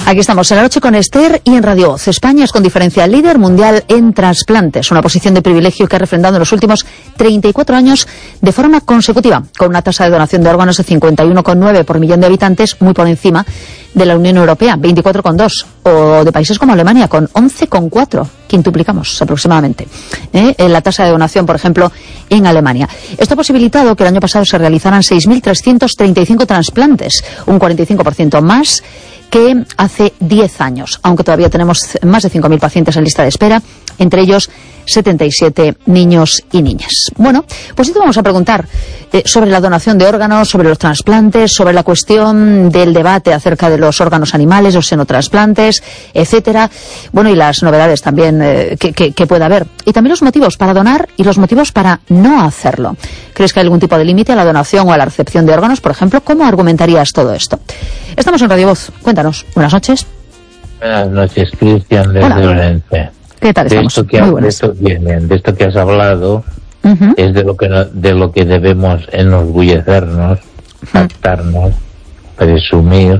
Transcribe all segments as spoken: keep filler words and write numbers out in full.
Aquí estamos en La Noche con Esther y en Radio Voz. España es con diferencia el líder mundial en trasplantes, una posición de privilegio que ha refrendado en los últimos treinta y cuatro años de forma consecutiva, con una tasa de donación de órganos de cincuenta y uno coma nueve por millón de habitantes, muy por encima de la Unión Europea, veinticuatro coma dos, o de países como Alemania, con once coma cuatro, quintuplicamos aproximadamente, ¿eh? en la tasa de donación, por ejemplo, en Alemania. Esto ha posibilitado que el año pasado se realizaran seis mil trescientos treinta y cinco trasplantes, un cuarenta y cinco por ciento más que hace diez años, aunque todavía tenemos más de cinco mil pacientes en lista de espera, entre ellos setenta y siete niños y niñas. Bueno, pues esto vamos a preguntar eh, sobre la donación de órganos, sobre los trasplantes, sobre la cuestión del debate acerca de los órganos animales, los xenotrasplantes, etcétera. Bueno, y las novedades también eh, que, que, que pueda haber. Y también los motivos para donar y los motivos para no hacerlo. ¿Crees que hay algún tipo de límite a la donación o a la recepción de órganos, por ejemplo? ¿Cómo argumentarías todo esto? Estamos en Radio Voz. Cuéntanos. Buenas noches. Buenas noches, Cristian, desde Orense. ¿Qué tal estamos? De esto que, Muy de buenas. esto, bien, bien, de esto que has hablado, Uh-huh. es de lo que no- de lo que debemos enorgullecernos, jactarnos, presumir,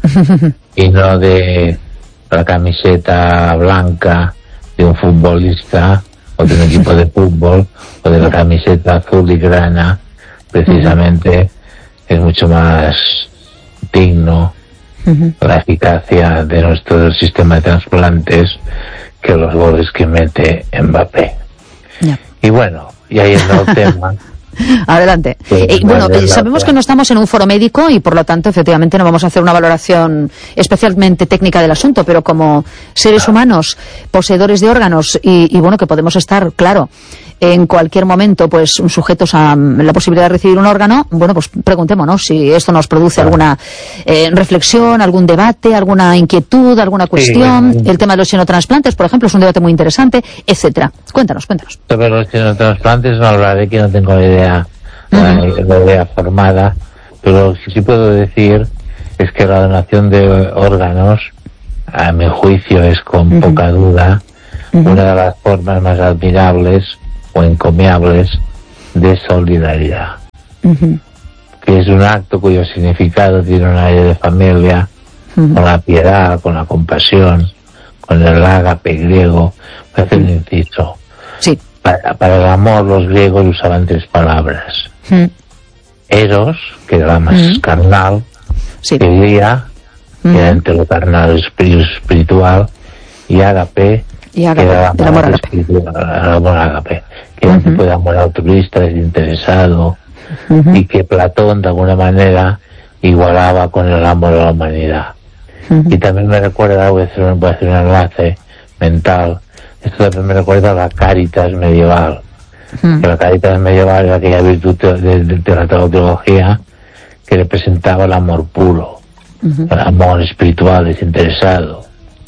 y no de la camiseta blanca de un futbolista o de un equipo de fútbol o de la camiseta azul y grana. Precisamente es mucho más digno Uh-huh. la eficacia de nuestro sistema de trasplantes que los goles que mete Mbappé. Ya. Y bueno, y ahí está el tema. Adelante. Sí, Eh, bueno, vale, eh, sabemos la- que no estamos en un foro médico y por lo tanto efectivamente no vamos a hacer una valoración especialmente técnica del asunto, pero como seres humanos poseedores de órganos y, y bueno, que podemos estar, claro, en cualquier momento pues sujetos a mm, la posibilidad de recibir un órgano, bueno, pues preguntémonos si esto nos produce alguna eh, reflexión, algún debate, alguna inquietud, alguna cuestión. sí. El tema de los xenotransplantes, por ejemplo, es un debate muy interesante, etcétera. Cuéntanos, cuéntanos. Sobre los xenotrasplantes no hablaré, que no tengo la idea, la, la idea formada, pero lo que sí puedo decir es que la donación de órganos, a mi juicio, es con Ujú. poca duda Ujú. una de las formas más admirables o encomiables de solidaridad, Ujú. que es un acto cuyo significado tiene un aire de familia, Ujú. con la piedad, con la compasión, con el ágape griego. Voy a hacer un inciso. Sí. Para, para el amor los griegos usaban tres palabras. Mm. Eros, que era la más Mm. carnal, Sí. Filia, que Mm. era entre lo carnal y espíritu espiritual, y ágape, Y que ágape, era del amor ágape. espiritual, el amor ágape, que era un Ujú. tipo de amor altruista, desinteresado, Ujú. y que Platón de alguna manera igualaba con el amor a la humanidad. Ujú. Y también me recuerda, voy a hacer, voy a hacer un enlace mental, esto también me recuerda a la Cáritas medieval, Ujú. que la Cáritas medieval era aquella virtud de, de, de la teología que representaba el amor puro, Ujú. el amor espiritual desinteresado,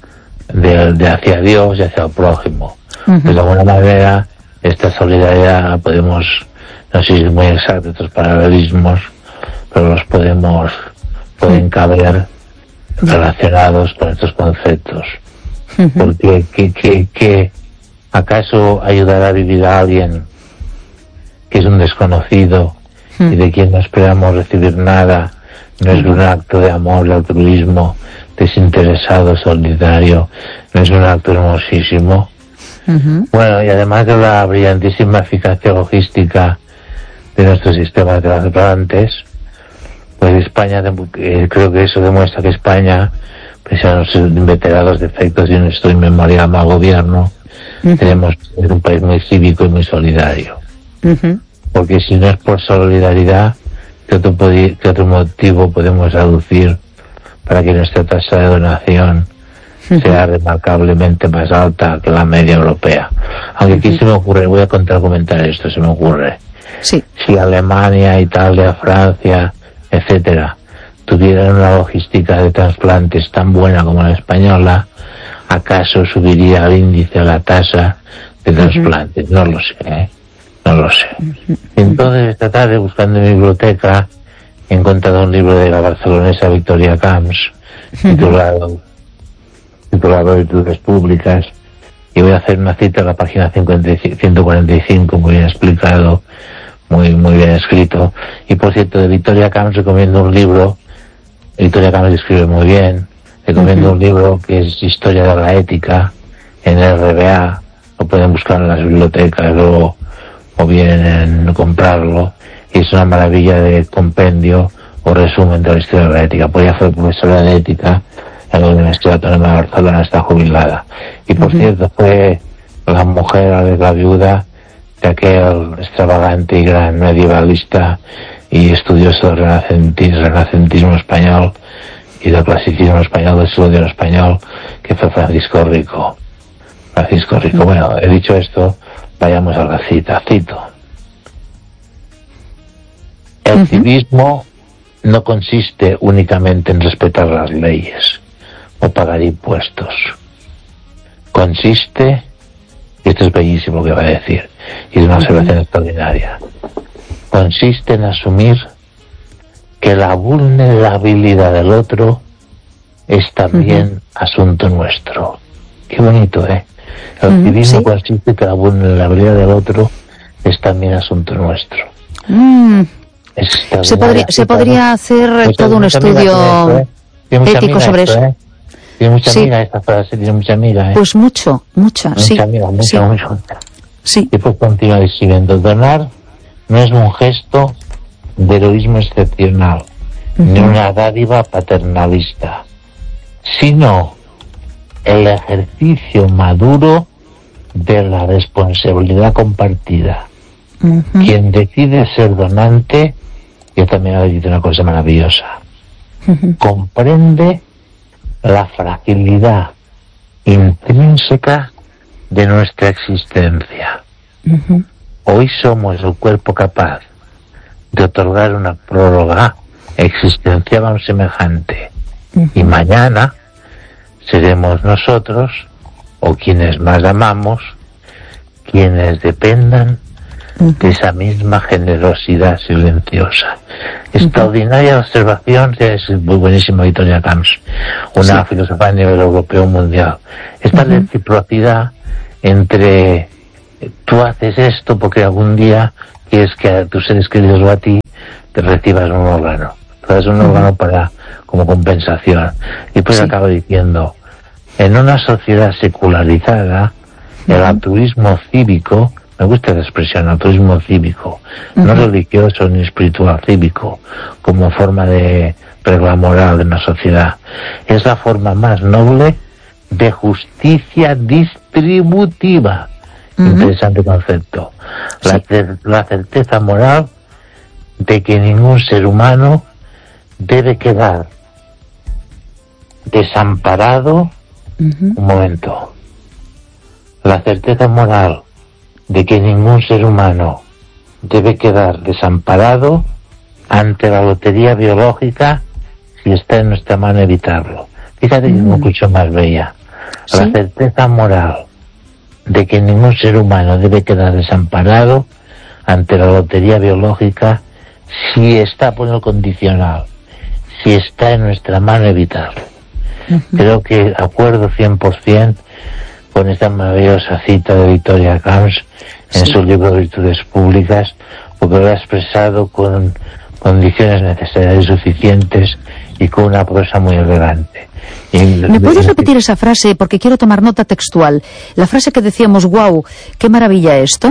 de, de hacia Dios y hacia el prójimo. Ujú. De alguna manera, esta solidaridad la podemos, no sé si es muy exacto estos paralelismos, pero los podemos, pueden caber relacionados con estos conceptos. Ujú. Porque, que, que, que, ¿acaso ayudar a vivir a alguien que es un desconocido y de quien no esperamos recibir nada no es un acto de amor, de altruismo, desinteresado, solidario? ¿No es un acto hermosísimo? Ujú. Bueno, y además de la brillantísima eficacia logística de nuestro sistema de trasplantes, pues España, eh, creo que eso demuestra que España, pese a los inveterados defectos de nuestro inmemorial mal gobierno, Ujú. tenemos que ser un país muy cívico y muy solidario. Ujú. Porque si no es por solidaridad, ¿qué otro, podi- qué otro motivo podemos aducir para que nuestra tasa de donación sea remarcablemente más alta que la media europea? Aunque aquí se me ocurre, voy a contraargumentar esto, se me ocurre. Sí. Si Alemania, Italia, Francia, etcétera, tuvieran una logística de trasplantes tan buena como la española, ¿acaso subiría el índice, la tasa de trasplantes? No lo sé, ¿eh? No lo sé. Entonces, esta tarde, buscando en mi biblioteca, he encontrado un libro de la barcelonesa Victoria Camps, titulado, titulado Virtudes Públicas, y voy a hacer una cita a la página cincuenta y cinco, ciento cuarenta y cinco, muy bien explicado, muy muy bien escrito. Y por cierto, de Victoria Camps recomiendo un libro. Victoria Camps escribe muy bien, Recomiendo uh-huh. un libro que es Historia de la Ética, en R B A, lo pueden buscar en las bibliotecas o, o bien en comprarlo, y es una maravilla de compendio o resumen de la historia de la ética. Pues ella fue profesora de ética en la Universidad Autónoma de Barcelona, está jubilada. Y por uh-huh. cierto, fue la mujer, la viuda de aquel extravagante y gran medievalista y estudioso del renacentismo, renacentismo español y del clasicismo español, del estudio español, que fue Francisco Rico. Francisco Rico. Bueno, he dicho esto, vayamos a la cita. Cito. El uh-huh. civismo no consiste únicamente en respetar las leyes o pagar impuestos. Consiste, y esto es bellísimo lo que va a decir, y es una observación uh-huh. extraordinaria, consiste en asumir que la vulnerabilidad del otro es también uh-huh. asunto nuestro. Qué bonito, ¿eh? El uh-huh, civismo ¿sí? consiste en que la vulnerabilidad del otro es también asunto nuestro. Mm. Se podría, se podría hacer pues todo un estudio esto, ¿eh? ético sobre esto, eso. ¿eh? Tiene mucha sí. amiga esta frase, tiene mucha amiga. ¿eh? Pues mucho, mucha, mucha sí. Amiga, mucha, sí. mucha. Sí. Y pues continúa diciendo, donar no es un gesto de heroísmo excepcional, uh-huh. ni una dádiva paternalista, sino el ejercicio maduro de la responsabilidad compartida. Uh-huh. Quien decide ser donante, yo también he dicho una cosa maravillosa, uh-huh. comprende la fragilidad intrínseca de nuestra existencia. Uh-huh. Hoy somos el cuerpo capaz de otorgar una prórroga existencial a un semejante, uh-huh. y mañana seremos nosotros, o quienes más amamos, quienes dependan uh-huh. de esa misma generosidad silenciosa. Uh-huh. Extraordinaria observación, es muy buenísima Victoria Camps, una sí. filósofa a nivel europeo mundial. Esta uh-huh. reciprocidad entre tú haces esto porque algún día quieres que a tus seres queridos o a ti te recibas un órgano. Tú das un uh-huh. órgano para como compensación. Y pues sí. acabo diciendo, en una sociedad secularizada, uh-huh. el altruismo cívico, me gusta la expresión altruismo cívico, uh-huh. no religioso ni espiritual, cívico, como forma de regla moral de una sociedad, es la forma más noble de justicia distributiva. Uh-huh. Interesante concepto. Sí. La, la certeza moral de que ningún ser humano debe quedar desamparado. Uh-huh. Un momento. La certeza moral de que ningún ser humano debe quedar desamparado ante la lotería biológica si está en nuestra mano evitarlo. Fíjate que uh-huh. es mucho más bella. ¿Sí? La certeza moral de que ningún ser humano debe quedar desamparado ante la lotería biológica si está, por el condicional, si está en nuestra mano evitarlo. Uh-huh. Creo que acuerdo cien por ciento con esta maravillosa cita de Victoria Camps en sí. su libro Virtudes Públicas, porque lo ha expresado con condiciones necesarias y suficientes y con una prosa muy elegante. Y ¿me puedes repetir esa frase? Porque quiero tomar nota textual. La frase que decíamos, wow, qué maravilla esto.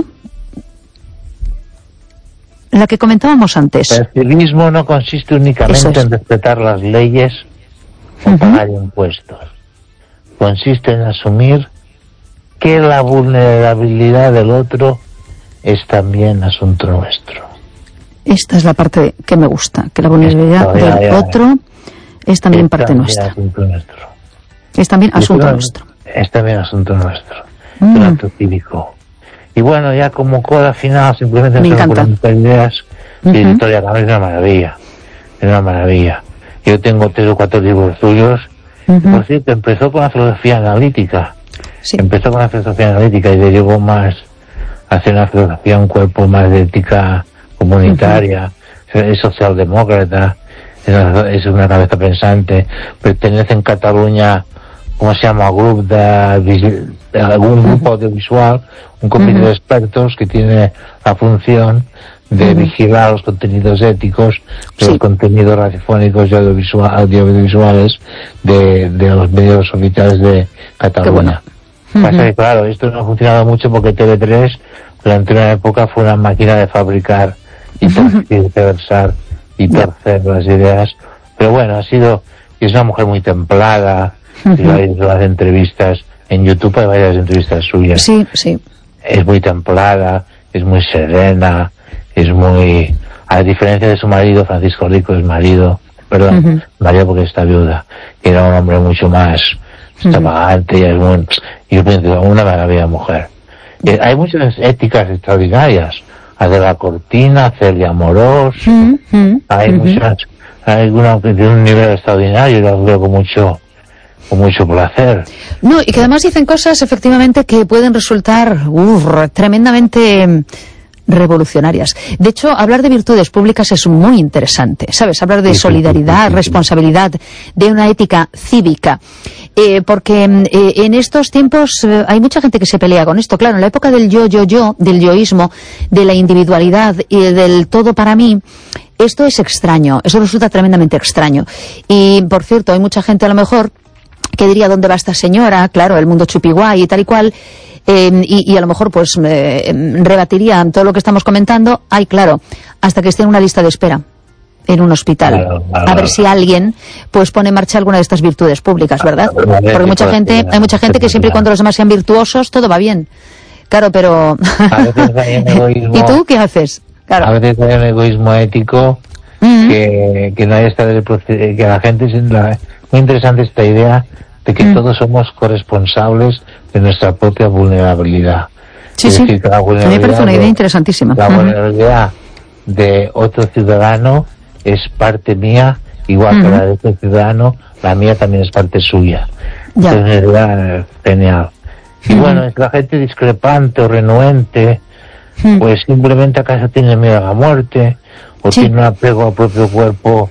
La que comentábamos antes. El civismo no consiste únicamente es. en respetar las leyes o uh-huh. pagar impuestos. Consiste en asumir que la vulnerabilidad del otro es también asunto nuestro. Esta es la parte que me gusta, que la vulnerabilidad Esto, ya, del ya, ya. otro es también es parte también nuestra. Asunto nuestro. Es también y asunto es, nuestro. Es también asunto nuestro. Mm. Es un acto cívico. Y bueno, ya como coda final, simplemente me encanta. Por ideas, uh-huh. y Victoria Camps es una maravilla. Es una maravilla. Yo tengo tres o cuatro libros suyos. Uh-huh. Por cierto, empezó con la filosofía analítica. Sí. Empezó con la filosofía analítica y derivó más hacia una filosofía, un cuerpo más de ética comunitaria. Uh-huh. Es socialdemócrata, es una, es una cabeza pensante, pertenece en Cataluña, ¿cómo se llama? Grupo de, de algún grupo audiovisual, un comité uh-huh. de expertos que tiene la función de Uh-huh. vigilar los contenidos éticos, los Sí. contenidos radiofónicos y audiovisual, audiovisuales de, de los medios oficiales de Cataluña. Qué bueno. Pasa Uh-huh. que, claro, esto no ha funcionado mucho porque T V tres durante una época fue una máquina de fabricar y tergiversar y torcer las ideas, pero bueno, ha sido, es una mujer muy templada. Uh-huh. Si vais a las entrevistas en YouTube, hay varias entrevistas suyas. Sí, sí. Es muy templada, es muy serena, es muy, a diferencia de su marido, Francisco Rico, es marido, perdón, Uh-huh. marido porque está viuda, que era un hombre mucho más extravagante, y es muy, yo pienso, una maravilla mujer. Eh, hay muchas éticas extraordinarias, Adela Cortina, Celia Morós, Uh-huh. hay Uh-huh. muchas, hay una de un nivel extraordinario, las veo con mucho, con mucho placer. No, y que además dicen cosas efectivamente que pueden resultar uf, tremendamente mm, revolucionarias. De hecho, hablar de virtudes públicas es muy interesante, ¿sabes? Hablar de Sí, sí, solidaridad, sí, sí, sí. responsabilidad, de una ética cívica. Eh, porque mm, eh, en estos tiempos eh, hay mucha gente que se pelea con esto. Claro, en la época del yo, yo, yo, del yoísmo, de la individualidad y del todo para mí, esto es extraño, eso resulta tremendamente extraño. Y, por cierto, hay mucha gente a lo mejor que diría dónde va esta señora, claro, el mundo chupiguay y tal y cual, eh, y, y a lo mejor pues eh, rebatiría todo lo que estamos comentando. Ay, claro, hasta que esté en una lista de espera en un hospital, Claro, claro, a ver claro. si alguien pues pone en marcha alguna de estas virtudes públicas, ¿verdad? Vale, Porque sí, mucha pues, gente, sí, hay mucha gente que siempre y cuando los demás sean virtuosos todo va bien, claro, pero A veces hay un egoísmo, ¿y tú qué haces? a Claro. veces hay un egoísmo ético Mm. que, que nadie está del proce- que la gente es la- muy interesante esta idea de que Mm. todos somos corresponsables de nuestra propia vulnerabilidad. Sí, Es sí, decir, que la a mí me parece una vulnerabilidad idea de- interesantísima. La Ujú. vulnerabilidad de otro ciudadano es parte mía, igual que Ujú. la de otro ciudadano, la mía también es parte suya. Ya. Es una idea genial. Y Ujú. bueno, es la gente discrepante o renuente, Mm. pues simplemente acaso tiene miedo a la muerte, o Sí. tiene un apego al propio cuerpo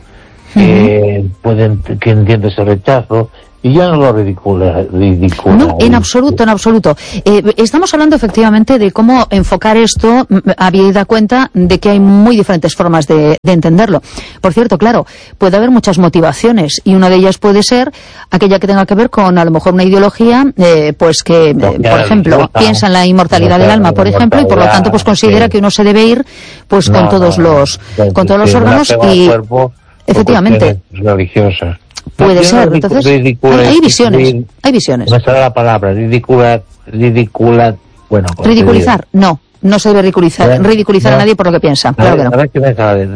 que pueden, que entiende ese rechazo, y yo no lo ridicula, ridicula. No, en absoluto, en absoluto. Eh, estamos hablando efectivamente de cómo enfocar esto, mm, habida cuenta de que hay muy diferentes formas de, de entenderlo. Por cierto, claro, puede haber muchas motivaciones y una de ellas puede ser aquella que tenga que ver con a lo mejor una ideología, eh, pues que, eh, por ejemplo, religiosa, piensa en la inmortalidad del alma, por ejemplo, y por lo tanto pues considera sí. que uno se debe ir pues con No, todos no, los no, con todos los sí, un órganos apego al y cuerpo por efectivamente cuestiones religiosas. puede No, ser. ridicu- Entonces ridicula- hay, hay visiones, rid- hay visiones. No me sale la palabra, ridicula, ridicula, bueno. como te Ridiculizar, no, no se debe ridiculizar, Bueno, ridiculizar no. a nadie por lo que piensa, digo. A claro ver, que a no. ver qué me sale,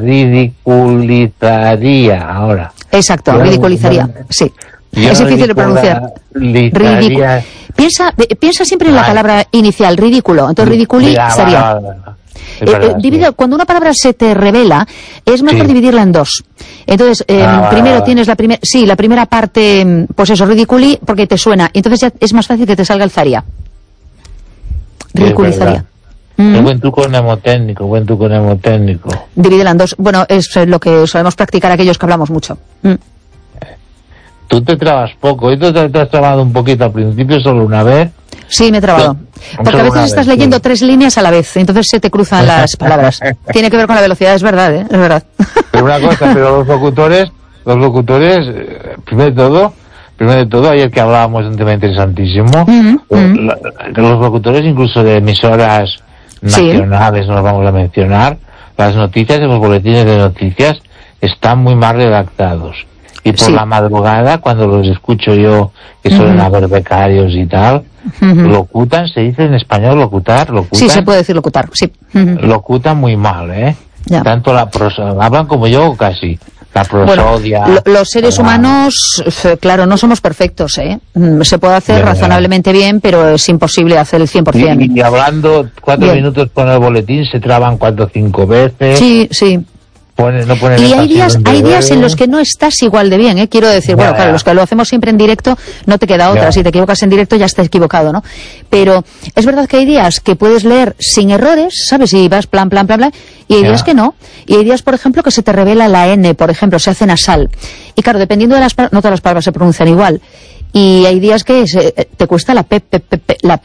ridiculizaría ahora. Exacto, Yo- ridiculizaría, yo- sí. yo Es difícil de ridicula- pronunciar. lizaría- Ridicu- Piensa, eh, piensa siempre en la Ay. palabra inicial, ridículo. Entonces, ridiculi Mira, sería. va, va, va. Es Eh, verdad, eh, sí. divide- cuando una palabra se te revela, es mejor Sí. dividirla en dos. Entonces, eh, Ah, vale, primero vale. tienes la primera, sí, la primera parte, mm, pues eso, ridiculi, porque te suena. Entonces ya es más fácil que te salga el zaría. es Ridiculizaría. verdad. Mm. Es buen truco mnemotécnico, buen truco mnemotécnico. Divídela en dos. Bueno, es eh, lo que solemos practicar aquellos que hablamos mucho. Mm. Tú te trabas poco, y tú te, te has trabado un poquito al principio, solo una vez. Sí, me he trabado. Sí. Porque a Solo veces una estás vez, leyendo sí. tres líneas a la vez, entonces se te cruzan las palabras. Tiene que ver con la velocidad, es verdad, ¿eh? Es verdad. Pero una cosa, pero los locutores, los locutores, eh, primero de todo, primero de todo, ayer que hablábamos de un tema interesantísimo, Ujú, eh, ujú. la- que los locutores incluso de emisoras Sí. nacionales, no los vamos a mencionar, las noticias de los boletines de noticias están muy mal redactados. Y por Sí. la madrugada, cuando los escucho yo, que suelen Ujú. haber becarios y tal, Ujú. locutan, se dice en español locutar, locutan, Sí, se puede decir locutar, sí. Ujú. locutan muy mal, ¿eh? Ya. Tanto la prosa, hablan como yo casi, la Bueno, prosodia. lo- los seres la- humanos, eh, claro, no somos perfectos, ¿eh? Mm, Se puede hacer Ya, ya. razonablemente bien, pero es imposible hacer el cien por ciento. Y, y hablando cuatro Bien. minutos con el boletín se traban cuatro o cinco veces, Sí, sí. ponen, no ponen Y hay énfasis días, donde hay días en debe. los que no estás igual de bien, ¿eh? Quiero decir, Ya, bueno, claro, ya. los que lo hacemos siempre en directo, no te queda otra. Ya. Si te equivocas en directo, ya estás equivocado, ¿no? Pero es verdad que hay días que puedes leer sin errores, ¿sabes? Y vas plan, plan, plan, plan. Y hay Ya. días que no. Y hay días, por ejemplo, que se te revela la N, por ejemplo, se hace nasal. Y claro, dependiendo de las palabras, no todas las palabras se pronuncian igual. Y hay días que se- te cuesta la P, P, P, P, la P.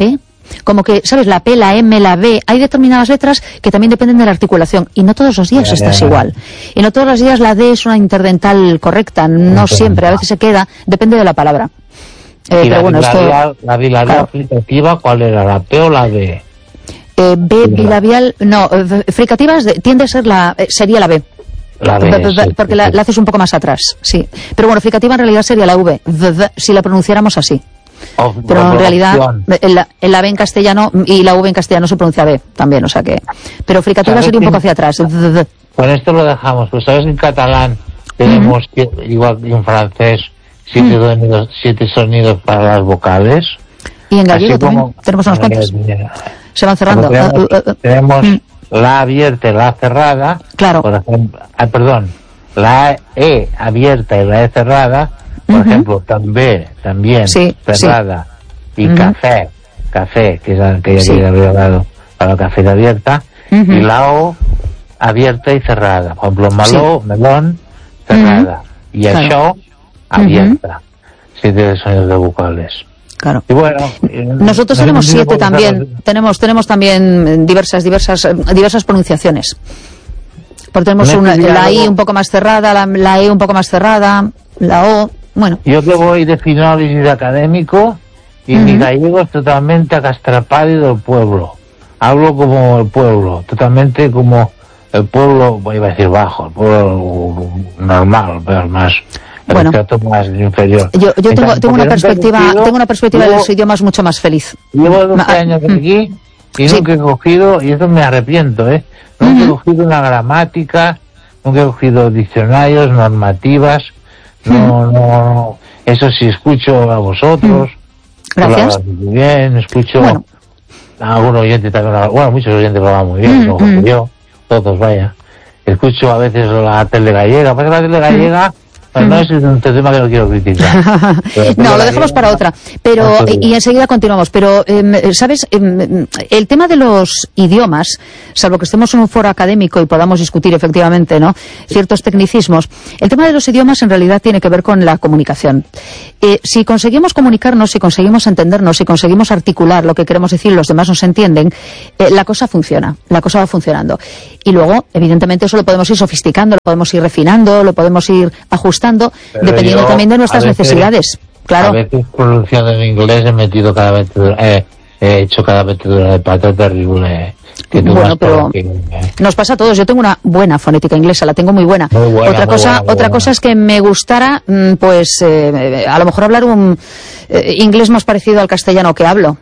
Como que, ¿sabes? La P, la M, la B, hay determinadas letras que también dependen de la articulación y no todos los días Ya, estás ya. igual. Y no todos los días la D es una interdental correcta, no siempre, a veces se queda, depende de la palabra. Eh, ¿Y pero la bueno, esto... bilabial, la bilabial claro. fricativa cuál era, la P o la B? Eh, B bilabial, no, eh, fricativa es de- tiende a ser la, eh, sería la B. La B, B- b- sí, porque sí, la, sí. la haces un poco más atrás, sí. Pero bueno, fricativa en realidad sería la V, v- v, si la pronunciáramos así. O- Pero o en realidad, opción. en la, en la B en castellano y la V en castellano se pronuncia B también, o sea que... Pero fricativa ¿Sabes sería un quién- poco hacia atrás. v- v. Con esto lo dejamos, pues sabes que en catalán tenemos, que- igual que en francés, siete, sonidos, siete sonidos para las vocales. Y en gallego Así también como- tenemos unos cuantos. Se van cerrando. Como tenemos, Ah, ah, ah. tenemos Mm. la abierta y la cerrada. Claro. Por ejemplo, ah, perdón, la E abierta y la E cerrada. Por Ujú. ejemplo, también, también Sí, cerrada. Y Ujú. café, café, que es la que Sí. ya había dado para café abierta. Ujú. Y la O abierta y cerrada. Por ejemplo, meló, melón, cerrada. Y Claro. això, abierta. Siete sonidos de vocales. Claro. Y bueno, eh, Nosotros no tenemos sé si siete podemos también. hablar- Tenemos tenemos también eh, diversas diversas eh, diversas pronunciaciones. Porque tenemos En una, este la I diálogo- un poco más cerrada, la, la E un poco más cerrada, la O, bueno. Yo que voy de finales y de académico, y mi Ujú. gallego es totalmente acastrapado del pueblo. Hablo como el pueblo, totalmente como el pueblo, voy a decir bajo, el pueblo normal, pero más, el Bueno. trato más inferior. Yo, yo En tengo, cambio, tengo una porque no he perspectiva, cogido- tengo una perspectiva de llevo- los idiomas mucho más feliz. Llevo doce Ma- años mm. aquí y Sí. nunca he cogido, y eso me arrepiento, ¿eh? Nunca he Ujú. cogido una gramática, nunca he cogido diccionarios, normativas, no, no, no. Eso sí, escucho a vosotros, Gracias. habláis muy bien, escucho Bueno. a algún oyente también, habla- bueno, muchos oyentes lo hablan muy bien, Mm, lo como mm. yo, todos, vaya. Escucho a veces la tele gallega, pasa que la tele gallega, pues no es un tema que no quiero criticar. Pero la tele No, lo gallega- dejamos para otra. Pero, No, y, y enseguida continuamos. Pero, em, ¿sabes? Em, el tema de los idiomas, salvo que estemos en un foro académico y podamos discutir efectivamente, ¿no? Ciertos tecnicismos, el tema de los idiomas en realidad tiene que ver con la comunicación. Eh, si conseguimos comunicarnos, si conseguimos entendernos, si conseguimos articular lo que queremos decir, los demás nos entienden, eh, la cosa funciona, la cosa va funcionando. Y luego, evidentemente, eso lo podemos ir sofisticando, lo podemos ir refinando, lo podemos ir ajustando, Pero dependiendo yo, también de nuestras a veces- necesidades. Claro. A veces pronunciando en inglés he metido cada vez, eh, he hecho cada metedura de pata terrible. Que tú Bueno, vas pero por aquí, eh. nos pasa a todos. Yo tengo una buena fonética inglesa, la tengo muy buena. Muy buena, otra muy cosa, buena, muy otra buena. cosa es que me gustara, mm, pues, eh, a lo mejor hablar un eh, inglés más parecido al castellano que hablo.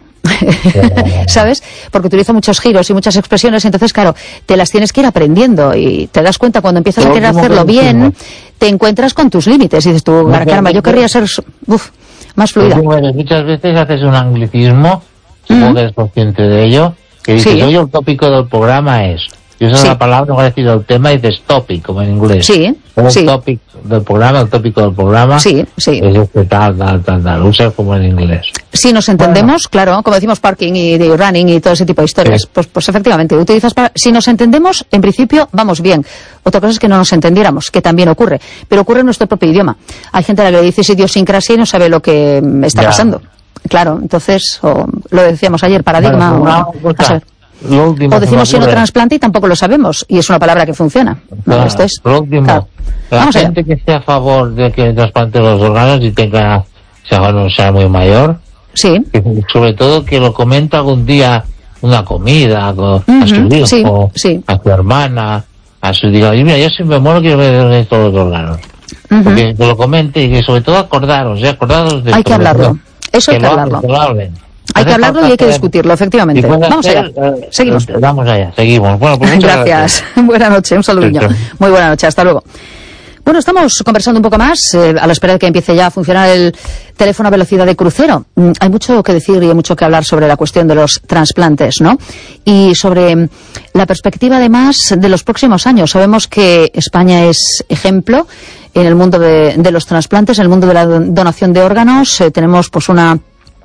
¿Sabes? Porque utilizo muchos giros y muchas expresiones, entonces, claro, te las tienes que ir aprendiendo y te das cuenta cuando empiezas a Lo querer último hacerlo que bien, decimos. te encuentras con tus límites y dices tú, Muchas caramba, yo veces- querría ser uf, más fluida. Pues, bueno, muchas veces haces un anglicismo, supongo Ujú. que eres consciente de ello, que dices, Sí. oye, el tópico del programa es, y usas Sí. la palabra, no va a decir el tema, y dices topic, como en inglés. Sí, El sí. topic del programa, el tópico del programa, Sí, sí. es este tal, tal, tal, tal, usas como en inglés. Si nos entendemos, claro, como decimos parking y de running y todo ese tipo de historias, Sí. pues, pues efectivamente, utilizas para... Si nos entendemos, en principio, vamos bien. Otra cosa es que no nos entendiéramos, que también ocurre, pero ocurre en nuestro propio idioma. Hay gente a la que le dices idiosincrasia y no sabe lo que mm, está Ya. pasando. Claro, entonces, o lo decíamos ayer, paradigma, Bueno, o, una cosa, a saber. lo último O que decimos me ocurre. xenotransplante y tampoco lo sabemos, y es una palabra que funciona. No, Claro, esto es... Por último, claro. la Vamos allá. gente que esté a favor de que trasplante los órganos y tenga, sea, no sea muy mayor, Sí, que sobre todo que lo comenta algún día una comida con, a su Ujú, hijo, sí, sí. a su hermana, a su diga, oye, mira, yo si me muero quiero que me den todos los órganos. Ujú. Porque que lo comente y que sobre todo acordaros, ¿eh? acordaros de Hay que sobre hablarlo. todo, Eso hay que lo hablarlo. hablen, que lo hablen. hay que Hace hablarlo y falta hay que hacer- discutirlo, efectivamente. y puede Vamos hacer, allá, eh, seguimos. eh, Vamos allá, seguimos. Bueno, pues muchas Gracias. Buenas noches, un saludo. Sí, sí. Muy buena noche, hasta luego. Bueno, estamos conversando un poco más eh, a la espera de que empiece ya a funcionar el teléfono a velocidad de crucero. Mm, hay mucho que decir y hay mucho que hablar sobre la cuestión de los trasplantes, ¿no? Y sobre mm, la perspectiva, además, de los próximos años. Sabemos que España es ejemplo en el mundo de, de los trasplantes, en el mundo de la don- donación de órganos. Eh, tenemos, pues, una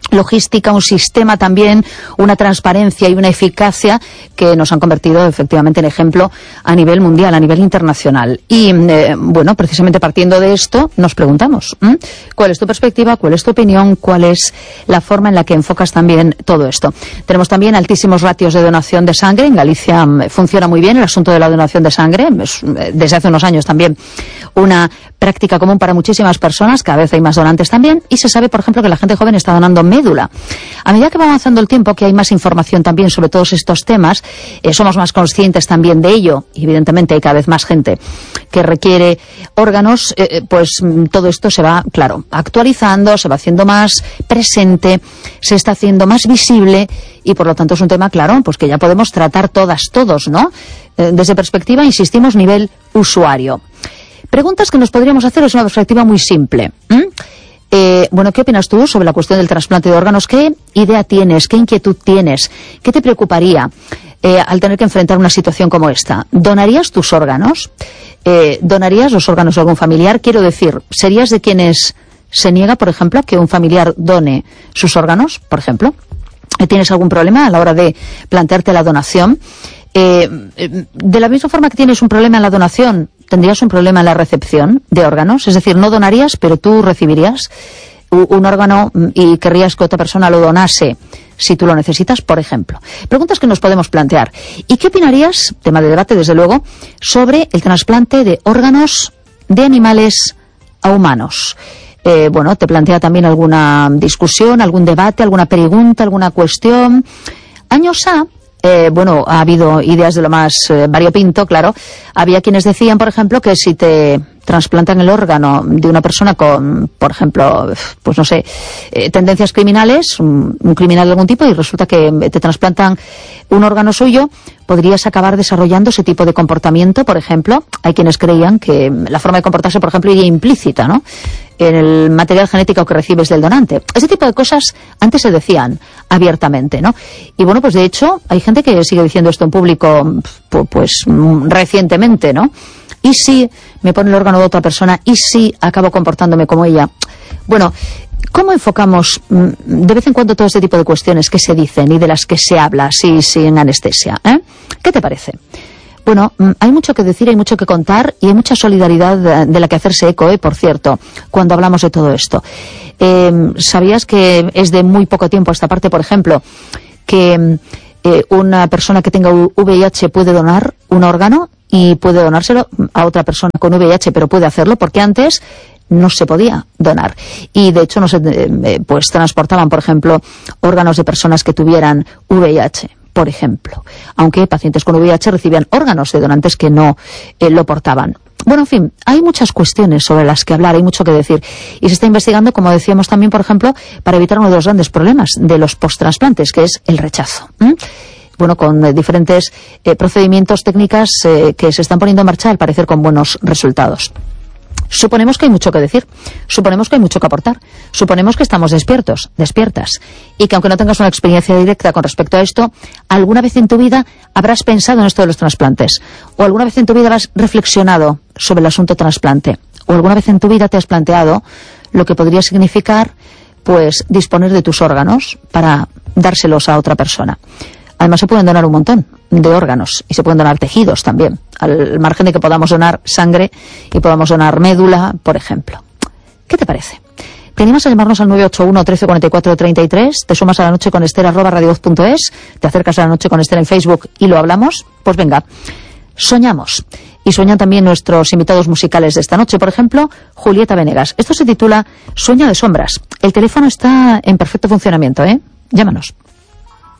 logística, un sistema también, una transparencia y una eficacia que nos han convertido efectivamente en ejemplo a nivel mundial, a nivel internacional. Y eh, bueno, precisamente partiendo de esto nos preguntamos, ¿eh? ¿cuál es tu perspectiva? ¿Cuál es tu opinión? ¿Cuál es la forma en la que enfocas también todo esto? Tenemos también altísimos ratios de donación de sangre. En Galicia eh, funciona muy bien el asunto de la donación de sangre. Es, eh, desde hace unos años también una práctica común para muchísimas personas. Cada vez hay más donantes también. Y se sabe, por ejemplo, que la gente joven está donando médula. A medida que va avanzando el tiempo, que hay más información también sobre todos estos temas, eh, somos más conscientes también de ello, y evidentemente hay cada vez más gente que requiere órganos, eh, pues todo esto se va, claro, actualizando, se va haciendo más presente, se está haciendo más visible, y por lo tanto es un tema, claro, pues que ya podemos tratar todas, todos, ¿no? Eh, desde perspectiva, insistimos, nivel usuario. Preguntas que nos podríamos hacer es una perspectiva muy simple. ¿Mm? Eh, bueno, ¿qué opinas tú sobre la cuestión del trasplante de órganos? ¿Qué idea tienes? ¿Qué inquietud tienes? ¿Qué te preocuparía eh, al tener que enfrentar una situación como esta? ¿Donarías tus órganos? Eh, ¿Donarías los órganos de algún familiar? Quiero decir, ¿serías de quienes se niega, por ejemplo, que un familiar done sus órganos, por ejemplo? ¿Tienes algún problema a la hora de plantearte la donación? Eh, de la misma forma que tienes un problema en la donación, ¿tendrías un problema en la recepción de órganos? Es decir, no donarías, pero tú recibirías un órgano y querrías que otra persona lo donase si tú lo necesitas, por ejemplo. Preguntas que nos podemos plantear. ¿Y qué opinarías, tema de debate desde luego, sobre el trasplante de órganos de animales a humanos? Eh, bueno, te plantea también alguna discusión, algún debate, alguna pregunta, alguna cuestión. Años A, Eh, bueno, ha habido ideas de lo más eh, variopinto, claro. Había quienes decían, por ejemplo, que si te trasplantan el órgano de una persona con, por ejemplo, pues no sé, eh, tendencias criminales, un, un criminal de algún tipo, y resulta que te trasplantan un órgano suyo, podrías acabar desarrollando ese tipo de comportamiento, por ejemplo. Hay quienes creían que la forma de comportarse, por ejemplo, iría implícita, ¿no?, en el material genético que recibes del donante. Ese tipo de cosas antes se decían abiertamente, ¿no? Y bueno, pues de hecho hay gente que sigue diciendo esto en público, pues recientemente, ¿no? ¿Y si me pone el órgano de otra persona? ¿Y si acabo comportándome como ella? Bueno, ¿cómo enfocamos de vez en cuando todo este tipo de cuestiones que se dicen y de las que se habla así sin anestesia? ¿eh? ¿Qué te parece? Bueno, hay mucho que decir, hay mucho que contar y hay mucha solidaridad de la que hacerse eco, ¿eh? Por cierto, cuando hablamos de todo esto. Eh, ¿Sabías que es de muy poco tiempo esta parte, por ejemplo, que eh, una persona que tenga V I H puede donar un órgano y puede donárselo a otra persona con V I H, pero puede hacerlo porque antes no se podía donar? Y de hecho no se, eh, pues transportaban, por ejemplo, órganos de personas que tuvieran V I H, por ejemplo, aunque pacientes con V I H recibían órganos de donantes que no eh, lo portaban. Bueno, en fin, hay muchas cuestiones sobre las que hablar, hay mucho que decir. Y se está investigando, como decíamos también, por ejemplo, para evitar uno de los grandes problemas de los posttransplantes, que es el rechazo. ¿Mm? Bueno, con eh, diferentes eh, procedimientos, técnicas eh, que se están poniendo en marcha, al parecer con buenos resultados. Suponemos que hay mucho que decir, suponemos que hay mucho que aportar, suponemos que estamos despiertos, despiertas, y que aunque no tengas una experiencia directa con respecto a esto, alguna vez en tu vida habrás pensado en esto de los trasplantes, o alguna vez en tu vida habrás reflexionado sobre el asunto trasplante, o alguna vez en tu vida te has planteado lo que podría significar, pues, disponer de tus órganos para dárselos a otra persona. Además se pueden donar un montón de órganos y se pueden donar tejidos también, al margen de que podamos donar sangre y podamos donar médula, por ejemplo. ¿Qué te parece? ¿Te animas a llamarnos al nueve ocho uno, trece cuarenta y cuatro, treinta y tres? ¿Te sumas a La Noche con Esther arroba radiovoz punto es? ¿Te acercas a La Noche con Esther en Facebook y lo hablamos? Pues venga, soñamos. Y sueñan también nuestros invitados musicales de esta noche, por ejemplo, Julieta Venegas. Esto se titula Sueño de sombras. El teléfono está en perfecto funcionamiento, ¿eh? Llámanos.